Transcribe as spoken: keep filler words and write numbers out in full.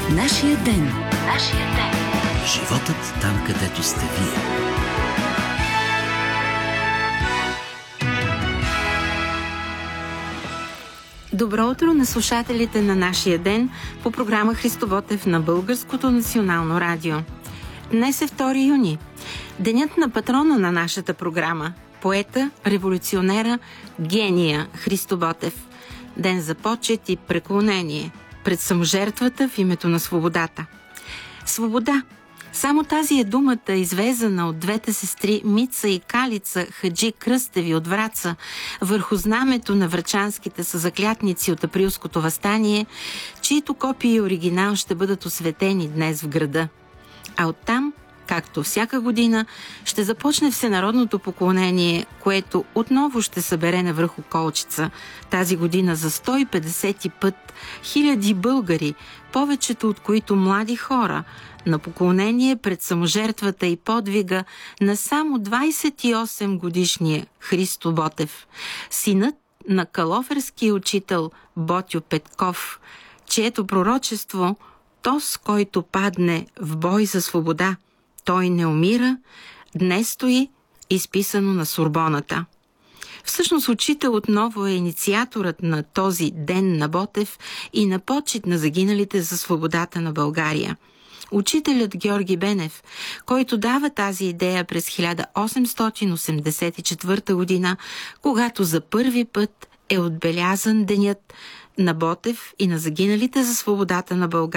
Нашия ден. Нашия ден. Животът там, където сте вие. Добро утро на слушателите на Нашия ден по програма Христо Ботев на Българското национално радио. Днес е втори юни, денят на патрона на нашата програма, поета, революционера, гения Христо Ботев. Ден за почет и преклонение пред саможертвата в името на свободата. Свобода. Само тази е думата, извезана от двете сестри Мица и Калица Хаджи Кръстеви от Враца върху знамето на врачанските съзаклятници от априлското въстание, чието копия и оригинал ще бъдат осветени днес в града. А оттам, както всяка година, ще започне всенародното поклонение, което отново ще събере на върху Колчица, тази година за сто и петдесети път хиляди българи, повечето от които млади хора, на поклонение пред саможертвата и подвига на само двадесет и осем годишния Христо Ботев, синът на калоферския учител Ботьо Петков, чието пророчество «Тос, който падне в бой за свобода, той не умира», днес стои изписано на Сорбоната. Всъщност учител отново е инициаторът на този ден на Ботев и на почит на загиналите за свободата на България. Учителят Георги Бенев, който дава тази идея през хиляда осемстотин осемдесет и четвърта година, когато за първи път е отбелязан денят на Ботев и на загиналите за свободата на България.